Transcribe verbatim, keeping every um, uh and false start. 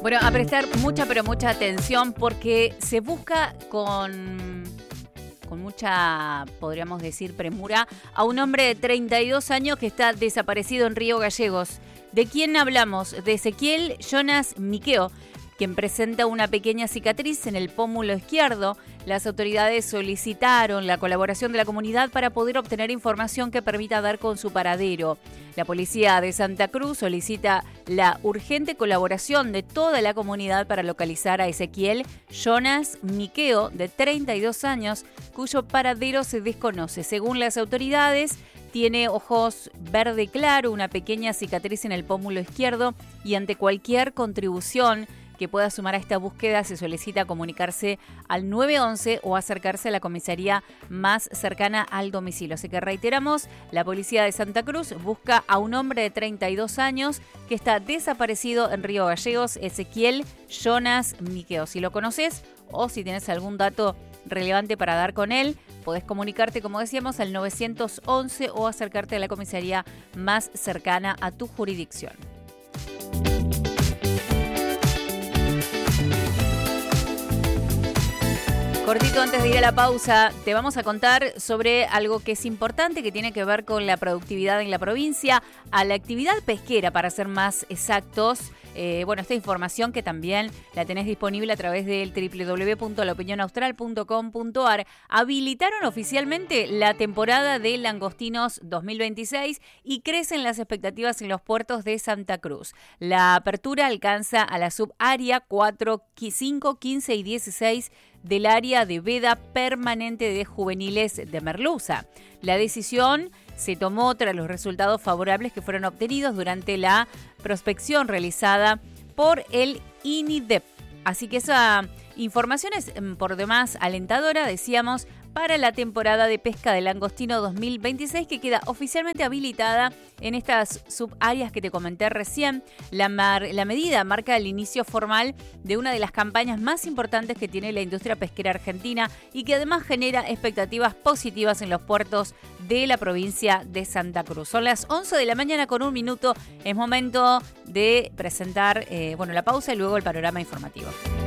Bueno, a prestar mucha, pero mucha atención porque se busca con, con mucha, podríamos decir, premura a un hombre de treinta y dos años que está desaparecido en Río Gallegos. ¿De quién hablamos? De Ezequiel Jonas Miqueo, quien presenta una pequeña cicatriz en el pómulo izquierdo. Las autoridades solicitaron la colaboración de la comunidad para poder obtener información que permita dar con su paradero. La policía de Santa Cruz solicita la urgente colaboración de toda la comunidad para localizar a Ezequiel Jonas Miqueo, de treinta y dos años, cuyo paradero se desconoce. Según las autoridades, tiene ojos verde claro, una pequeña cicatriz en el pómulo izquierdo y ante cualquier contribución que pueda sumar a esta búsqueda se solicita comunicarse al nueve once o acercarse a la comisaría más cercana al domicilio. Así que reiteramos, la policía de Santa Cruz busca a un hombre de treinta y dos años que está desaparecido en Río Gallegos, Ezequiel Jonas Miqueo. Si lo conoces o si tienes algún dato relevante para dar con él, podés comunicarte, como decíamos, al nueve once o acercarte a la comisaría más cercana a tu jurisdicción. Cortito antes de ir a la pausa, te vamos a contar sobre algo que es importante, que tiene que ver con la productividad en la provincia, a la actividad pesquera, para ser más exactos. Eh, bueno, esta información que también la tenés disponible a través del doble u doble u doble u punto la opinión austral punto com punto a r. Habilitaron oficialmente la temporada de langostinos dos mil veintiséis y crecen las expectativas en los puertos de Santa Cruz. La apertura alcanza a la subárea cuatro, cinco, quince y dieciséis del área de veda permanente de juveniles de merluza. La decisión se tomó tras los resultados favorables que fueron obtenidos durante la prospección realizada por el INIDEP. Así que esa información es por demás alentadora, decíamos, para la temporada de pesca de langostino dos mil veintiséis, que queda oficialmente habilitada en estas subáreas que te comenté recién. La, mar, la medida marca el inicio formal de una de las campañas más importantes que tiene la industria pesquera argentina y que además genera expectativas positivas en los puertos de la provincia de Santa Cruz. Son las once de la mañana con un minuto. Es momento de presentar eh, bueno, la pausa y luego el panorama informativo.